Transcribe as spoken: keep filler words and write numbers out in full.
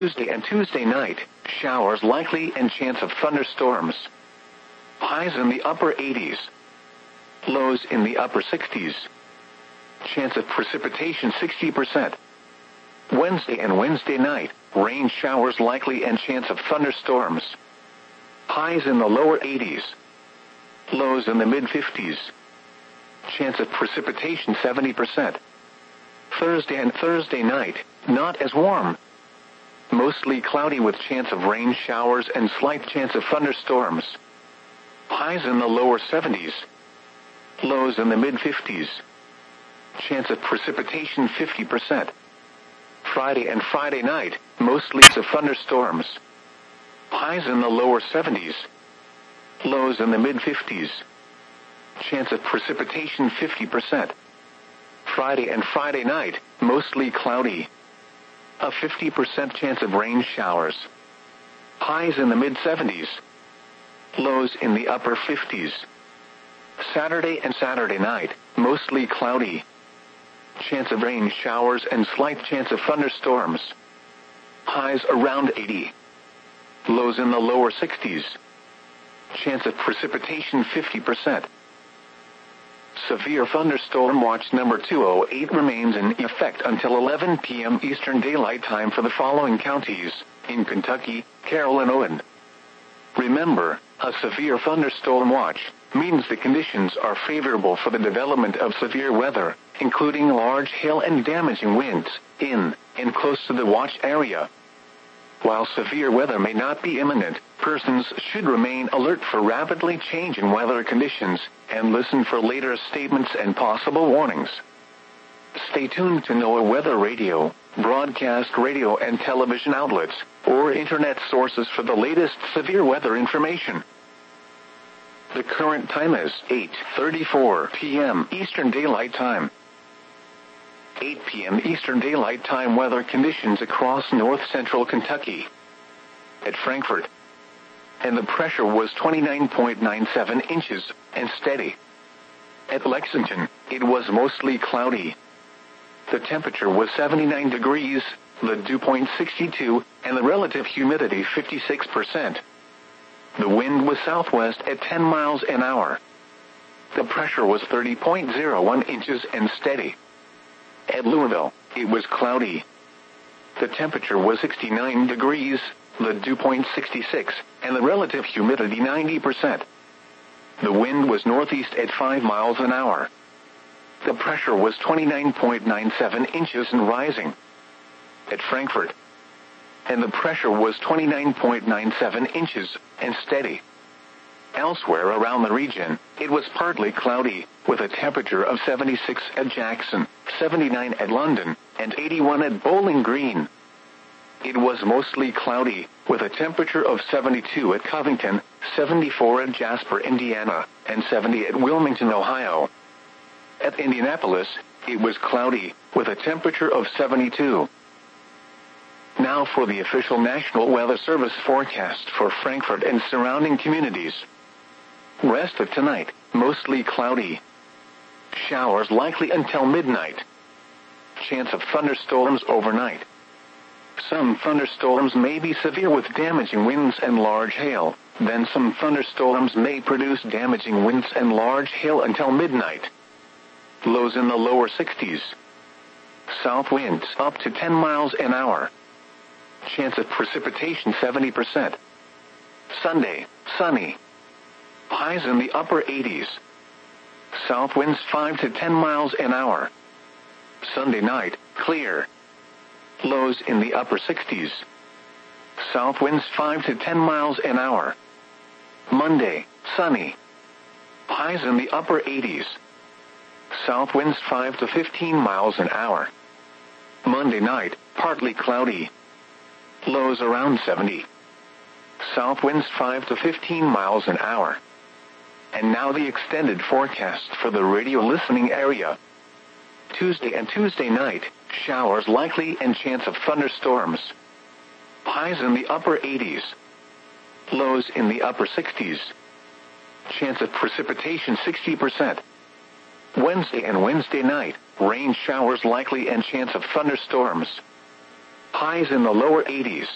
Tuesday and Tuesday night, showers likely and chance of thunderstorms. Highs in the upper eighties. Lows in the upper sixties. Chance of precipitation sixty percent. Wednesday and Wednesday night, rain showers likely and chance of thunderstorms. Highs in the lower eighties. Lows in the mid fifties. Chance of precipitation seventy percent. Thursday and Thursday night, not as warm. Mostly cloudy with chance of rain showers and slight chance of thunderstorms. Highs in the lower seventies. Lows in the mid fifties. Chance of precipitation fifty percent. Friday and Friday night, mostly of thunderstorms. Highs in the lower seventies. Lows in the mid fifties. Chance of precipitation fifty percent. Friday and Friday night, mostly cloudy. A fifty percent chance of rain showers. Highs in the mid seventies. Lows in the upper fifties. Saturday and Saturday night, mostly cloudy. Chance of rain showers and slight chance of thunderstorms. Highs around eighty. Lows in the lower sixties. Chance of precipitation fifty percent. Severe thunderstorm watch number two oh eight remains in effect until eleven p.m. Eastern Daylight Time for the following counties, in Kentucky, Carolina, and remember, a severe thunderstorm watch means the conditions are favorable for the development of severe weather, including large hail and damaging winds, in and close to the watch area. While severe weather may not be imminent, persons should remain alert for rapidly changing weather conditions, and listen for later statements and possible warnings. Stay tuned to NOAA Weather Radio, broadcast radio and television outlets, or internet sources for the latest severe weather information. The current time is eight thirty-four p.m. Eastern Daylight Time. eight p.m. Eastern Daylight Time weather conditions across north-central Kentucky. At Frankfort, and the pressure was twenty-nine point nine seven inches, and steady. At Lexington, it was mostly cloudy. The temperature was seventy-nine degrees, the dew point sixty-two, and the relative humidity fifty-six percent. The wind was southwest at ten miles an hour. The pressure was thirty point zero one inches and steady. At Louisville, it was cloudy. The temperature was sixty-nine degrees, the dew point sixty-six, and the relative humidity ninety percent. The wind was northeast at five miles an hour. The pressure was twenty-nine point nine seven inches and rising. At Frankfort, and the pressure was twenty-nine point nine seven inches, and steady. Elsewhere around the region, it was partly cloudy, with a temperature of seventy-six at Jackson, seventy-nine at London, and eighty-one at Bowling Green. It was mostly cloudy, with a temperature of seventy-two at Covington, seventy-four at Jasper, Indiana, and seventy at Wilmington, Ohio. At Indianapolis, it was cloudy, with a temperature of seventy-two. Now for the official National Weather Service forecast for Frankfort and surrounding communities. Rest of tonight, mostly cloudy. Showers likely until midnight. Chance of thunderstorms overnight. Some thunderstorms may be severe with damaging winds and large hail, then some thunderstorms may produce damaging winds and large hail until midnight. Lows in the lower sixties. South winds up to ten miles an hour. Chance of precipitation seventy percent. Sunday, sunny. Highs in the upper eighties. South winds five to ten miles an hour. Sunday night, clear. Lows in the upper sixties. South winds five to ten miles an hour. Monday, sunny. Highs in the upper eighties. South winds five to fifteen miles an hour. Monday night, partly cloudy. Lows around seventy. South winds five to fifteen miles an hour. And now the extended forecast for the radio listening area. Tuesday and Tuesday night, showers likely and chance of thunderstorms. Highs in the upper eighties. Lows in the upper sixties. Chance of precipitation sixty percent. Wednesday and Wednesday night, rain showers likely and chance of thunderstorms. Highs in the lower eighties.